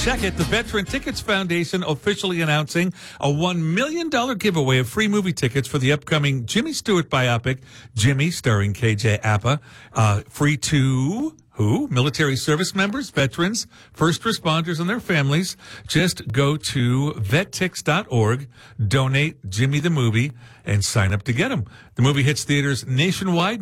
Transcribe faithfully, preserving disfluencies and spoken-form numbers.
check it. The Veteran Tickets Foundation officially announcing a one million dollars giveaway of free movie tickets for the upcoming Jimmy Stewart biopic, Jimmy, starring K J Apa. Uh, free to... Who? Military service members, veterans, first responders, and their families. Just go to vet tix dot org, donate Jimmy the Movie, and sign up to get them. The movie hits theaters nationwide